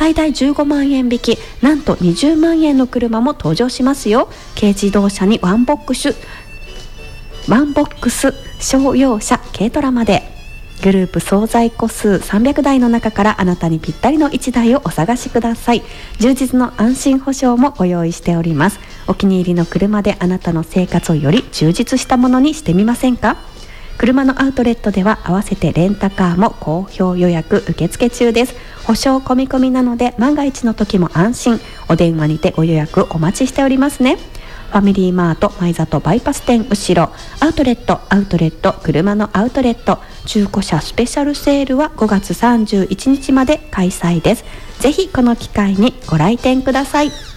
最大15万円引き、なんと20万円の車も登場しますよ。軽自動車にワンボックス商用車、軽トラまで、グループ総在庫数300台の中からあなたにぴったりの1台をお探しください。充実の安心保証もご用意しております。お気に入りの車であなたの生活をより充実したものにしてみませんか。車のアウトレットでは合わせてレンタカーも好評予約受付中です。保証込み込みなので万が一の時も安心。お電話にてご予約お待ちしておりますね。ファミリーマート前里バイパス店後ろ、アウトレット車のアウトレット中古車スペシャルセールは5月31日まで開催です。ぜひこの機会にご来店ください。